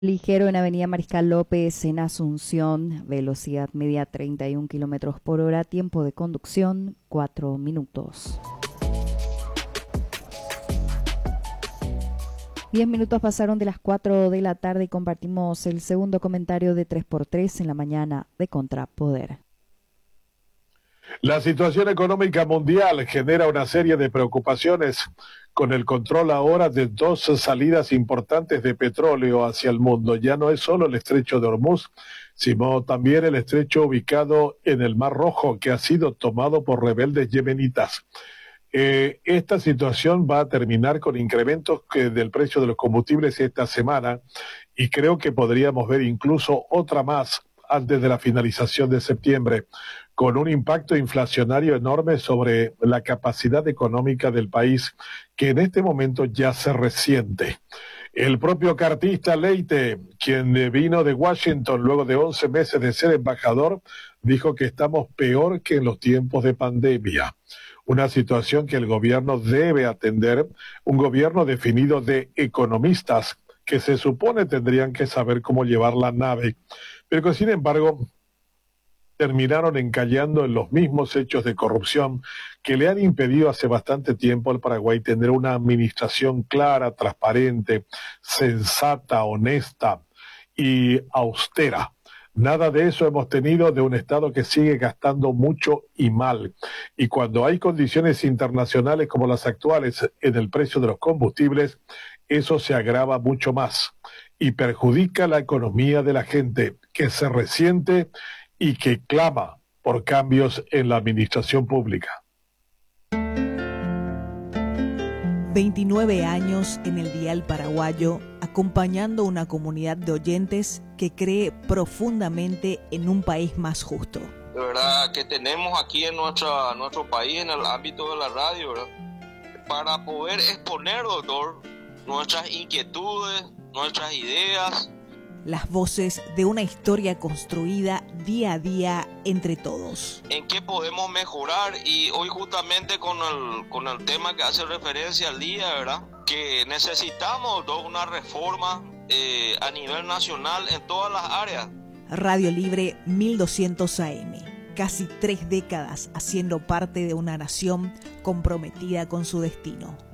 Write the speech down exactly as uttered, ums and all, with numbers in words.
Ligero en Avenida Mariscal López en Asunción, velocidad media treinta y un kilómetros por hora, tiempo de conducción cuatro minutos. Diez minutos pasaron de las cuatro de la tarde y compartimos el segundo comentario de tres por tres en la mañana de Contrapoder. La situación económica mundial genera una serie de preocupaciones con el control ahora de dos salidas importantes de petróleo hacia el mundo. Ya no es solo el estrecho de Hormuz, sino también el estrecho ubicado en el Mar Rojo, que ha sido tomado por rebeldes yemenitas. Eh, esta situación va a terminar con incrementos que, del precio de los combustibles esta semana, y creo que podríamos ver incluso otra más antes de la finalización de septiembre, con un impacto inflacionario enorme sobre la capacidad económica del país, que en este momento ya se resiente. El propio cartista Leite, quien vino de Washington luego de once meses de ser embajador, dijo que estamos peor que en los tiempos de pandemia. Una situación que el gobierno debe atender, un gobierno definido de economistas que se supone tendrían que saber cómo llevar la nave, pero que sin embargo terminaron encallando en los mismos hechos de corrupción que le han impedido hace bastante tiempo al Paraguay tener una administración clara, transparente, sensata, honesta y austera. Nada de eso hemos tenido de un Estado que sigue gastando mucho y mal. Y cuando hay condiciones internacionales como las actuales en el precio de los combustibles, eso se agrava mucho más y perjudica la economía de la gente, que se resiente y que clama por cambios en la administración pública. veintinueve años en el dial paraguayo, acompañando una comunidad de oyentes que cree profundamente en un país más justo. De verdad que tenemos aquí en nuestra, nuestro país, en el ámbito de la radio, ¿verdad?, para poder exponer, doctor, nuestras inquietudes, nuestras ideas. Las voces de una historia construida día a día entre todos. ¿En qué podemos mejorar? Y hoy justamente con el, con el tema que hace referencia al día, ¿verdad?, que necesitamos toda una reforma eh, a nivel nacional en todas las áreas. Radio Libre mil doscientos A M, casi tres décadas haciendo parte de una nación comprometida con su destino.